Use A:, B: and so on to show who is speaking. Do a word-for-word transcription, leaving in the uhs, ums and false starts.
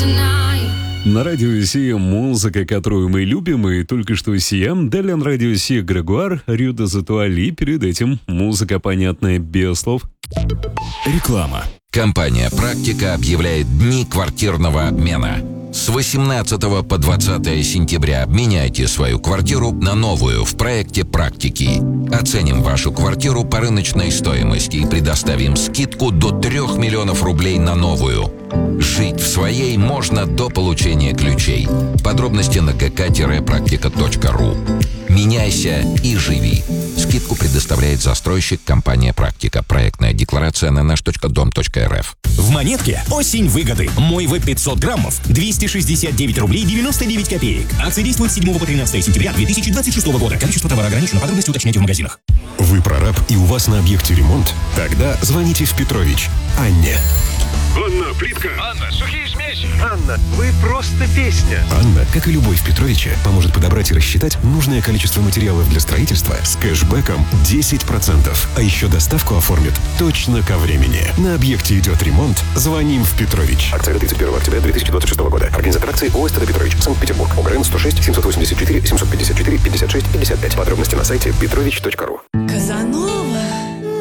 A: На радио Сия музыка, которую мы любим, и только что Сия, далее на радио Сия Грегуар, Рю де Затуали, перед этим музыка, понятная без слов.
B: Реклама.
C: Компания «Практика» объявляет дни квартирного обмена. С восемнадцатого по двадцатое сентября обменяйте свою квартиру на новую в проекте «Практики». Оценим вашу квартиру по рыночной стоимости и предоставим скидку до трех миллионов рублей на новую. Жить в своей можно до получения ключей. Подробности на ка ка практика точка ру. Меняйся и живи. Скидку предоставляет застройщик компания «Практика». Проектная декларация на наш точка дом точка эр эф.
B: В Монетке осень выгоды. Мой веб пятьсот граммов двести шестьдесят девять рублей девяносто девять копеек. Акция действует с седьмого по тринадцатое сентября две тысячи двадцать шестого года. Количество товара ограничено. Подробности уточняйте в магазинах.
D: Вы прораб и у вас на объекте ремонт? Тогда звоните в Петрович Анне.
E: Анна, плитка.
F: Анна, сухие смеси.
E: Анна, вы просто песня.
D: Анна, как и любой в Петровиче, поможет подобрать и рассчитать нужное количество материалов для строительства с кэшбэком десять процентов. А еще доставку оформит точно ко времени. На объекте идет ремонт, звоним в Петрович.
G: Акция до тридцать первого октября две тысячи двадцать шестого года. Организатор акции ООО «СТД Петрович», Санкт-Петербург. ОГРН сто шесть семьсот восемьдесят четыре семьсот пятьдесят четыре пятьдесят шесть пятьдесят пять. Подробности на сайте петрович точка ру.